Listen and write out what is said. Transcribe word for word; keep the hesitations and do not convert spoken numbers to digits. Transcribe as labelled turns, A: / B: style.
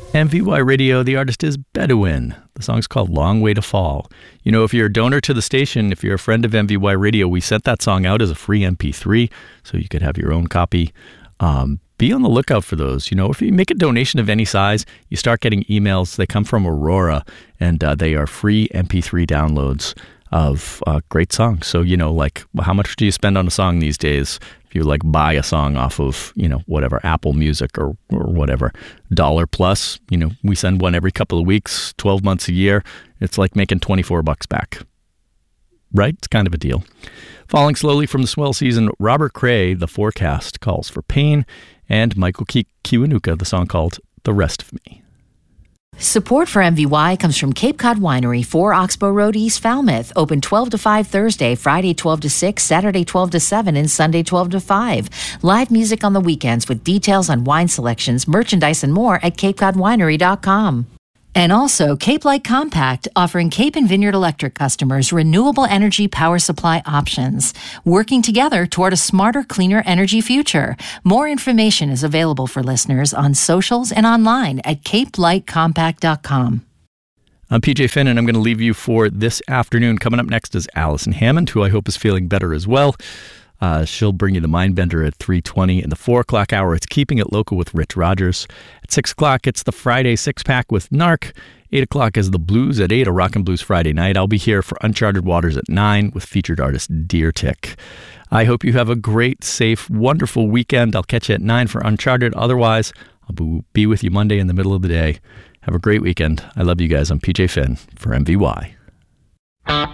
A: M V Y Radio, the artist is Bedouin. The song's called Long Way to Fall. You know, if you're a donor to the station, if you're a friend of M V Y Radio, we sent that song out as a free M P three, so you could have your own copy. Um, be on the lookout for those. You know, if you make a donation of any size, you start getting emails. They come from Aurora, and uh, they are free M P three downloads of uh, great songs. So, you know, like, how much do you spend on a song these days? If you like buy a song off of, you know, whatever, Apple Music or, or whatever, dollar plus, you know, we send one every couple of weeks, twelve months a year. It's like making twenty-four bucks back. Right? It's kind of a deal. Falling slowly from the swell season, Robert Cray, The Forecast, calls for Pain, and Michael Ki- Kiwanuka, the song called The Rest of Me.
B: Support for M V Y comes from Cape Cod Winery, four Oxbow Road, East Falmouth. Open twelve to five Thursday, Friday twelve to six, Saturday twelve to seven, and Sunday twelve to five. Live music on the weekends with details on wine selections, merchandise, and more at cape cod winery dot com. And also Cape Light Compact, offering Cape and Vineyard Electric customers renewable energy power supply options, working together toward a smarter, cleaner energy future. More information is available for listeners on socials and online at cape light compact dot com.
A: I'm P J Finn, and I'm going to leave you for this afternoon. Coming up next is Allison Hammond, who I hope is feeling better as well. Uh, she'll bring you the Mindbender at three twenty. In the four o'clock hour, it's Keeping It Local with Rich Rogers. At six o'clock, it's the Friday Six-Pack with Narc. eight o'clock is the Blues at eight, a Rock and Blues Friday night. I'll be here for Uncharted Waters at nine with featured artist Deer Tick. I hope you have a great, safe, wonderful weekend. I'll catch you at nine for Uncharted. Otherwise, I'll be with you Monday in the middle of the day. Have a great weekend. I love you guys. I'm P J Finn for M V Y.